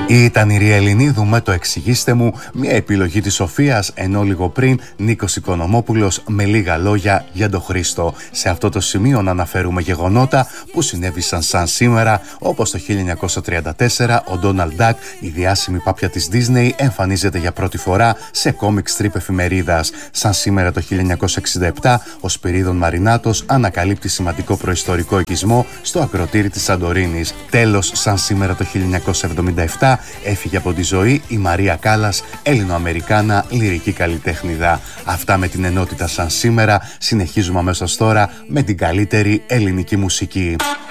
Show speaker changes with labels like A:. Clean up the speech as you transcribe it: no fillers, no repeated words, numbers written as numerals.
A: Ήταν η Ρία Ελληνίδου με το «Εξηγήστε μου», μια επιλογή της Σοφίας, ενώ λίγο πριν Νίκος Οικονομόπουλος με λίγα λόγια για τον Χρήστο. Σε αυτό το σημείο να αναφέρουμε γεγονότα που συνέβησαν σαν σήμερα, όπως το 1934 ο Ντόναλντ Ντακ, η διάσημη πάπια της Disney, εμφανίζεται για πρώτη φορά σε κόμικ στριπ εφημερίδας. Σαν σήμερα το 1967 ο Σπυρίδων Μαρινάτος ανακαλύπτει σημαντικό προϊστορικό οικισμό στο ακροτήρι της Σαντορίνης. Τέλος, σαν σήμερα το 1977 έφυγε από τη ζωή η Μαρία Κάλλας, Έλληνο-Αμερικάνα λυρική καλλιτέχνηδα. Αυτά με την ενότητα σαν σήμερα. Συνεχίζουμε αμέσως τώρα με την καλύτερη ελληνική μουσική.